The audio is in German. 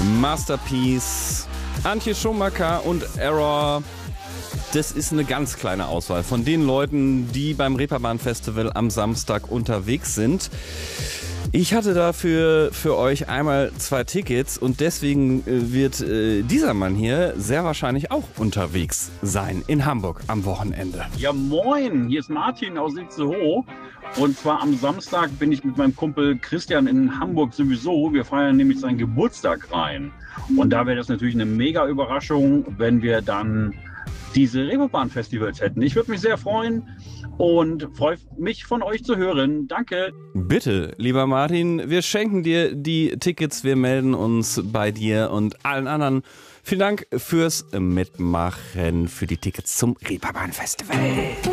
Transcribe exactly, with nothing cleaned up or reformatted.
Masterpiece, Antje Schumacher und Error. Das ist eine ganz kleine Auswahl von den Leuten, die beim Reeperbahn-Festival am Samstag unterwegs sind. Ich hatte dafür für euch einmal zwei Tickets und deswegen wird äh, dieser Mann hier sehr wahrscheinlich auch unterwegs sein in Hamburg am Wochenende. Ja moin, hier ist Martin aus Itzehoe und zwar am Samstag bin ich mit meinem Kumpel Christian in Hamburg sowieso. Wir feiern nämlich seinen Geburtstag rein und da wäre das natürlich eine mega Überraschung, wenn wir dann diese Reeperbahn-Festivals hätten. Ich würde mich sehr freuen und freue mich von euch zu hören. Danke. Bitte, lieber Martin, wir schenken dir die Tickets, wir melden uns bei dir und allen anderen. Vielen Dank fürs Mitmachen, für die Tickets zum Reeperbahn-Festival.